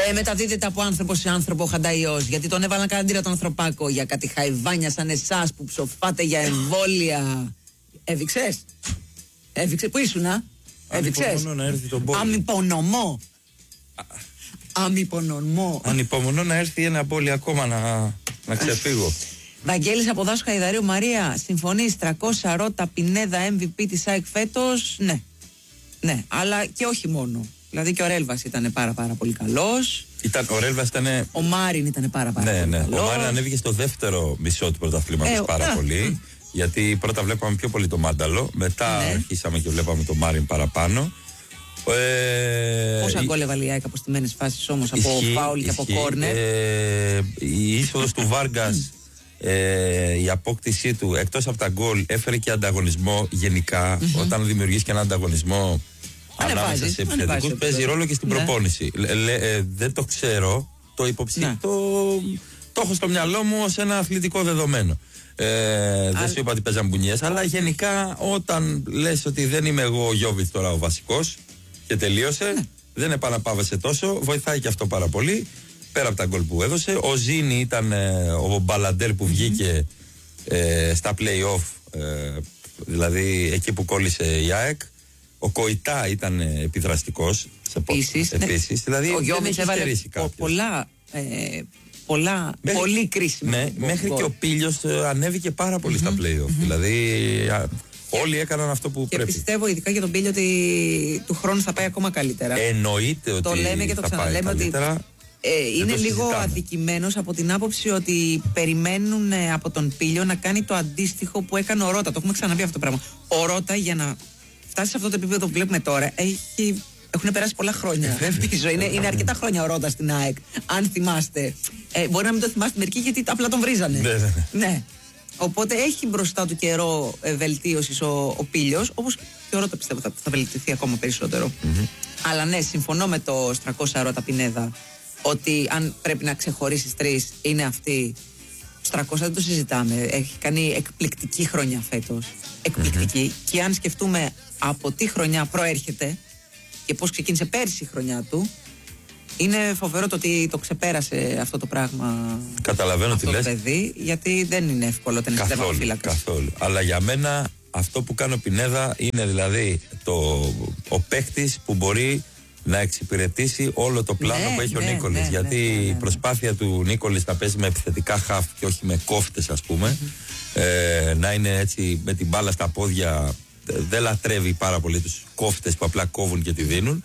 Μεταδίδεται από άνθρωπο σε άνθρωπο ο Χανταϊός. Γιατί τον έβαλαν καραντίνα τον ανθρωπάκο για κάτι χαϊβάνια σαν εσάς που ψοφάτε για εμβόλια. Έβηξες. Πού ήσουνα? Έβηξες. Ανυπομονώ να έρθει ένα μπόλι ακόμα να ξεφύγω. Βαγγέλης από Δάσο Χαϊδαρίου. Μαρία, συμφωνείς 300 Ρώτα Πινέδα MVP της ΑΕΚ φέτος? Ναι, αλλά και όχι μόνο. Δηλαδή και ο Ρέλβας ήταν πάρα πολύ καλός. Ο Ρέλβας ήταν. Ο Μάριν ήταν πάρα πολύ καλός. Ο Μάριν ανέβηκε στο δεύτερο μισό του πρωταθλήματος πάρα πολύ. Γιατί πρώτα βλέπαμε πιο πολύ το Μάνταλο. Μετά αρχίσαμε και βλέπαμε το Μάριν παραπάνω. Πόσα γκολ έβαλε η ΑΕΚ από στημένες φάσεις όμως, από φάουλ και από κόρνερ. Η είσοδος του Βάργκας, η απόκτησή του εκτός από τα γκολ έφερε και ανταγωνισμό γενικά. Όταν δημιουργείς και έναν ανταγωνισμό ανάμεσα σε επιθετικούς, παίζει ρόλο και στην προπόνηση. Δεν το ξέρω, το έχω στο μυαλό μου ως ένα αθλητικό δεδομένο. Δεν σου είπα ότι παίζαν μπουνιές, αλλά γενικά όταν λες ότι δεν είμαι εγώ ο Γιώβιτς τώρα ο βασικός και τελείωσε, δεν επαναπάβεσαι τόσο, βοηθάει και αυτό πάρα πολύ. Πέρα από τα γκολ που έδωσε, ο Ζήνη ήταν ο μπαλαντέρ που βγήκε στα play-off, δηλαδή εκεί που κόλλησε η ΑΕΚ. Ο Κοϊτά ήταν επιδραστικός επίσης. Δηλαδή ο Γιώβιτς έβαλε πολύ κρίσιμα. Ναι, μέχρι και ο Πίλιος ανέβηκε πάρα πολύ στα play-off. Δηλαδή όλοι έκαναν αυτό που πρέπει. Και πιστεύω ειδικά για τον Πίλιο ότι του χρόνου θα πάει ακόμα καλύτερα. Εννοείται ότι το λέμε και το ξαναλέμε ότι είναι λίγο αδικημένος από την άποψη ότι περιμένουν από τον Πίλιο να κάνει το αντίστοιχο που έκανε ο Ρώτα. Το έχουμε ξαναπεί αυτό το πράγμα. Ο Ρώτα για να φτάσει σε αυτό το επίπεδο που βλέπουμε τώρα έχουν περάσει πολλά χρόνια πίσω. Είναι αρκετά χρόνια ο Ρώτα στην ΑΕΚ. Αν θυμάστε. Μπορεί να μην το θυμάστε μερικοί γιατί απλά τον βρίζανε. Ναι. Οπότε έχει μπροστά του καιρό βελτίωση ο Πίλιος. Όπως και ο Ρώτα πιστεύω θα βελτιωθεί ακόμα περισσότερο. Αλλά ναι, συμφωνώ με το 300 Ρώτα Πινέδα ότι αν πρέπει να ξεχωρίσεις τρεις είναι αυτή. Στο 300 δεν το συζητάμε. Έχει κάνει εκπληκτική χρονιά φέτος. Εκπληκτική. Και αν σκεφτούμε από τι χρονιά προέρχεται και πώς ξεκίνησε πέρσι η χρονιά του, είναι φοβερό το ότι το ξεπέρασε αυτό το πράγμα. Καταλαβαίνω τι λες. Το παιδί, γιατί δεν είναι εύκολο όταν είσαι τερματοφύλακας. Καθόλου. Αλλά για μένα αυτό που κάνει ο Πινέδα είναι δηλαδή ο παίκτης που μπορεί να εξυπηρετήσει όλο το πλάνο που έχει ο Νίκολης. Γιατί η προσπάθεια του Νίκολης να παίζει με επιθετικά χαφ και όχι με κόφτες, ας πούμε, να είναι έτσι με την μπάλα στα πόδια, δεν λατρεύει πάρα πολύ τους κόφτες που απλά κόβουν και τη δίνουν.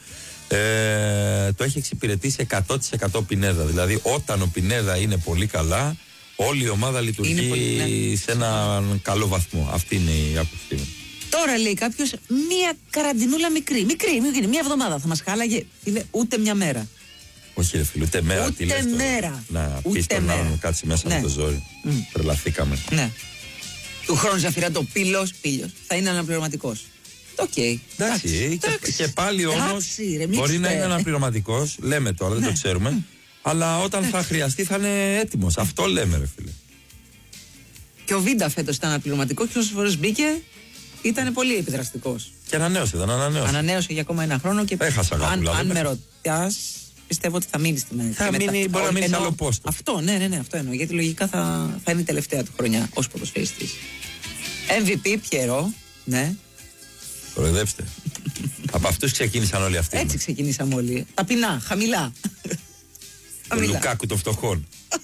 Το έχει εξυπηρετήσει 100% Πινέδα. Δηλαδή όταν ο Πινέδα είναι πολύ καλά, όλη η ομάδα λειτουργεί σε έναν καλό βαθμό. Αυτή είναι η άποψή μου. Τώρα λέει κάποιος, μία καραντινούλα μικρή, μία εβδομάδα θα μας χάλαγε. Ούτε μια μέρα. Όχι ρε φίλε, ούτε μέρα. Ούτε μέρα. Να πεις τον άλλον κάτσει μέσα με το ζόρι. Τρελαθήκαμε. Ναι. Του χρόνου Ζαφυρά το Πίλιος θα είναι αναπληρωματικός. Οκ. Εντάξει. Και πάλι όμως μπορεί να είναι αναπληρωματικός. Λέμε τώρα, δεν το ξέρουμε. Αλλά όταν θα χρειαστεί θα είναι έτοιμος. Αυτό λέμε ρε φίλε. Και ο Βίντα φέτος ήταν αναπληρωματικός και όσες φορές μπήκε ήταν πολύ επιδραστικός. Και ανανέωσε. Ανανέωσε για ακόμα ένα χρόνο και έχασα αν με ρωτάς, πιστεύω ότι θα μείνει στην ΑΕΚ. Θα μείνει, μπορεί να μείνει σε άλλο πόστο. Αυτό, ναι, αυτό εννοώ. Γιατί λογικά θα είναι η τελευταία του χρονιά ως ποδοσφαιριστής. MVP Πιερό, ναι. Κοροϊδέψτε. Από αυτούς ξεκίνησαν όλοι αυτοί. Έτσι ξεκινήσαμε όλοι. Ταπεινά, χαμηλά. Ο Λουκάκου των φτωχών.